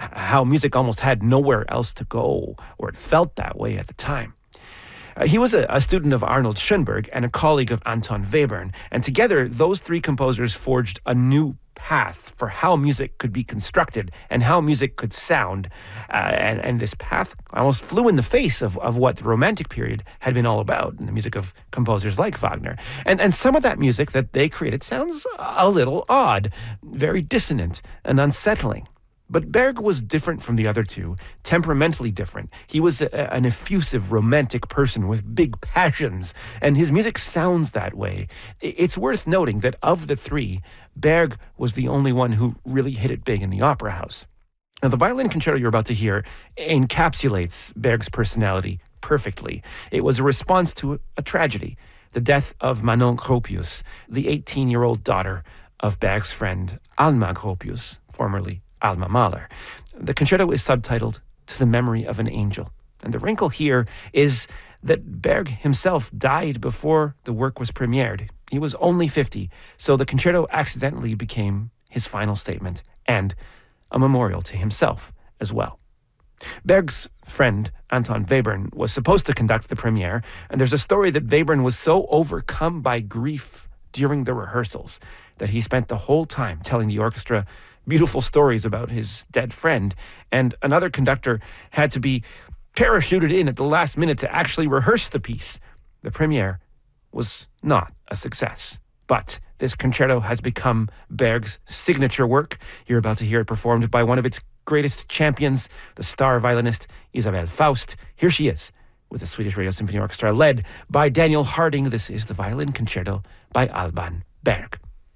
how music almost had nowhere else to go, or it felt that way at the time. He was a student of Arnold Schoenberg and a colleague of Anton Webern, and together those three composers forged a new path for how music could be constructed and how music could sound. And this path almost flew in the face of what the Romantic period had been all about in the music of composers like Wagner. And some of that music that they created sounds a little odd, very dissonant and unsettling. But Berg was different from the other two, temperamentally different. He was an effusive, romantic person with big passions, and his music sounds that way. It's worth noting that of the three, Berg was the only one who really hit it big in the opera house. Now, the violin concerto you're about to hear encapsulates Berg's personality perfectly. It was a response to a tragedy, the death of Manon Gropius, the 18-year-old daughter of Berg's friend Alma Gropius, formerly Alma Mahler. The concerto is subtitled To the Memory of an Angel. And the wrinkle here is that Berg himself died before the work was premiered. He was only 50, so the concerto accidentally became his final statement and a memorial to himself as well. Berg's friend, Anton Webern, was supposed to conduct the premiere, and there's a story that Webern was so overcome by grief during the rehearsals that he spent the whole time telling the orchestra beautiful stories about his dead friend, and another conductor had to be parachuted in at the last minute to actually rehearse the piece. The premiere was not a success, but this concerto has become Berg's signature work. You're about to hear it performed by one of its greatest champions, the star violinist Isabelle Faust. Here she is with the Swedish Radio Symphony Orchestra, led by Daniel Harding. This is the Violin Concerto by Alban Berg.